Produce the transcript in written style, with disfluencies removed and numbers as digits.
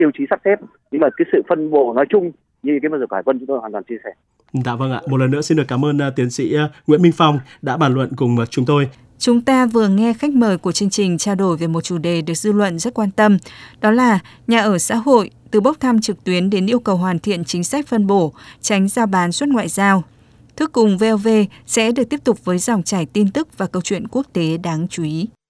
tiêu chí sắp xếp, nhưng mà cái sự phân bổ nói chung như cái mà được Hải Vân chúng tôi hoàn toàn chia sẻ. Dạ vâng ạ. Một lần nữa xin được cảm ơn tiến sĩ Nguyễn Minh Phong đã bàn luận cùng chúng tôi. Chúng ta vừa nghe khách mời của chương trình trao đổi về một chủ đề được dư luận rất quan tâm, đó là nhà ở xã hội, từ bốc thăm trực tuyến đến yêu cầu hoàn thiện chính sách phân bổ, tránh giao bán suất ngoại giao. Thức cùng VOV sẽ được tiếp tục với dòng chảy tin tức và câu chuyện quốc tế đáng chú ý.